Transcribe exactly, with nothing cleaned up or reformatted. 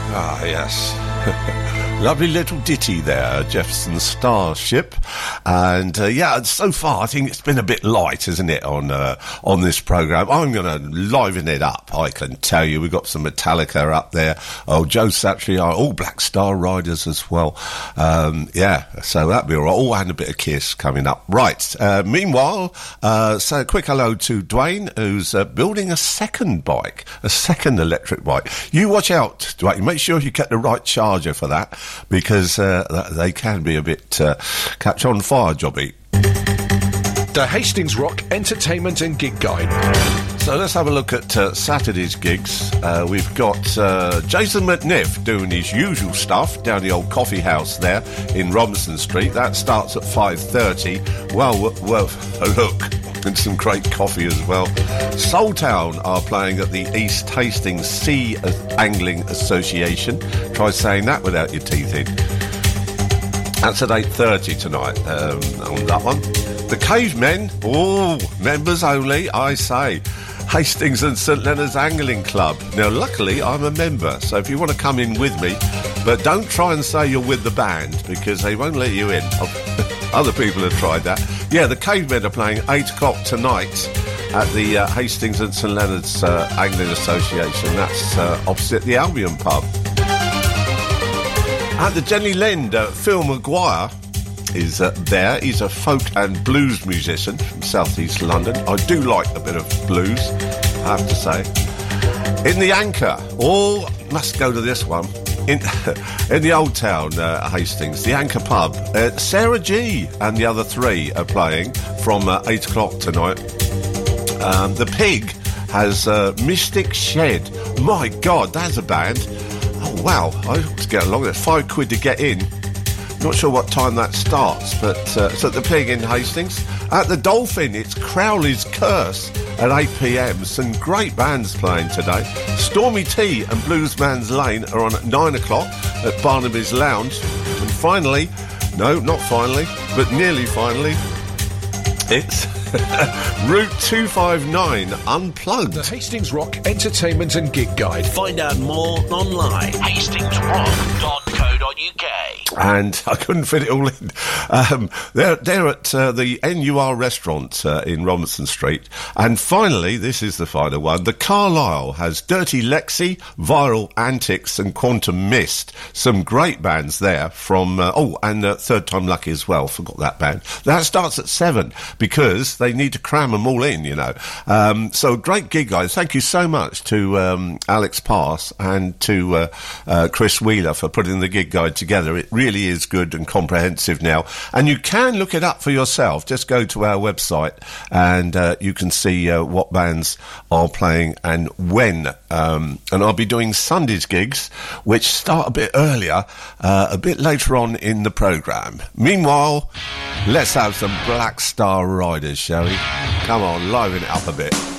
Ah, yes. Lovely little ditty there, Jefferson Starship. And, uh, yeah, so far I think it's been a bit light, isn't it, on uh, on this programme. I'm going to liven it up, I can tell you. We've got some Metallica up there. Oh, Joe Satriani, all Black Star Riders as well. Um, yeah, so that'll be all right. Oh, and a bit of Kiss coming up. Right, uh, meanwhile, uh, so a quick hello to Dwayne, who's uh, building a second bike, a second electric bike. You watch out, Dwayne. Make sure you get the right charger for that, because uh, they can be a bit uh, catch on fire jobby. The Hastings Rock Entertainment and Gig Guide. So let's have a look at uh, Saturday's gigs. Uh, we've got uh, Jason McNiff doing his usual stuff down the old coffee house there in Robinson Street. That starts at five thirty. Well worth a look. And some great coffee as well. Soultown are playing at the East Hastings Sea Angling Association. Try saying that without your teeth in. That's at eight thirty tonight um, on that one. The Cavemen, oh, members only, I say. Hastings and St Leonard's Angling Club. Now, luckily, I'm a member, so if you want to come in with me, but don't try and say you're with the band, because they won't let you in. Other people have tried that. Yeah, the Cavemen are playing eight o'clock tonight at the uh, Hastings and St Leonard's uh, Angling Association. That's uh, opposite the Albion pub. At the Jenny Lind, uh, Phil Maguire is uh, there. He's a folk and blues musician from South East London. I do like a bit of blues, I have to say. In the Anchor, oh, must go to this one. In, in the Old Town, uh, Hastings, the Anchor pub, uh, Sarah G and the other three are playing from uh, eight o'clock tonight. Um, the Pig has uh, Mystic Shed. My God, that's a band. Oh, wow, I ought to get along there. Five quid to get in. Not sure what time that starts, but uh, it's at the Pig in Hastings. At the Dolphin, it's Crowley's Curse at eight p.m. Some great bands playing today. Stormy T and Bluesman's Lane are on at nine o'clock at Barnaby's Lounge. And finally, no, not finally, but nearly finally, it's Route two fifty-nine Unplugged. The Hastings Rock Entertainment and Gig Guide. Find out more online. hastings rock dot co dot uk. And I couldn't fit it all in. Um, they're, they're at uh, the N U R restaurant uh, in Robinson Street. And finally, this is the final one, the Carlisle has Dirty Lexi, Viral Antics and Quantum Mist. Some great bands there from, uh, oh, and uh, Third Time Lucky as well, forgot that band. That starts at seven because they need to cram them all in, you know. Um, so great gig, guys. Thank you so much to um, Alex Pass and to uh, uh, Chris Wheeler for putting the gig guide together. It really is good and comprehensive now. And you can look it up for yourself. Just go to our website and uh, you can see uh, what bands are playing and when. Um, and I'll be doing Sunday's gigs, which start a bit earlier, uh, a bit later on in the programme. Meanwhile, let's have some Black Star Riders, shall we? Come on, liven it up a bit.